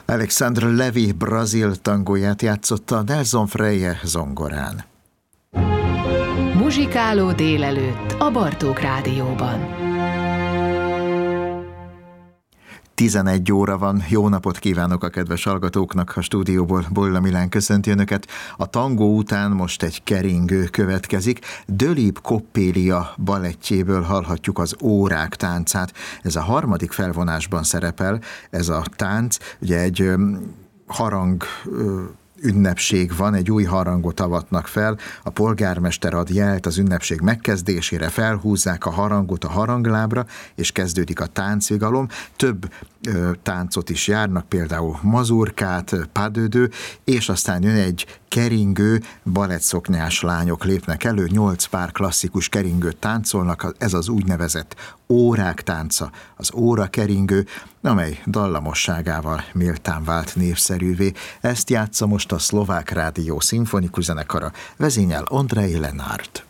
Alexandre Levy brazil tangóját játszotta Nelson Freire zongorán. Muzsikáló délelőtt a Bartók Rádióban. 11 óra van, jó napot kívánok a kedves hallgatóknak, a stúdióból Bolla Milán köszönti önöket. A tangó után most egy keringő következik. Dölip Koppélia balettjéből hallhatjuk az Órák táncát. Ez a harmadik felvonásban szerepel, ez a tánc, ugye egy harang ünnepség van, egy új harangot avatnak fel, a polgármester ad jelt az ünnepség megkezdésére, felhúzzák a harangot a haranglábra, és kezdődik a táncvigalom. Több táncot is járnak, például mazurkát, padödő, és aztán jön egy keringő, balettszoknyás lányok lépnek elő, 8 pár klasszikus keringőt táncolnak, ez az úgynevezett Órák tánca, az órakeringő, amely dallamosságával méltán vált népszerűvé. Ezt játsza most a Szlovák Rádió szimfonikus zenekara, vezényel Ondrej Lenart.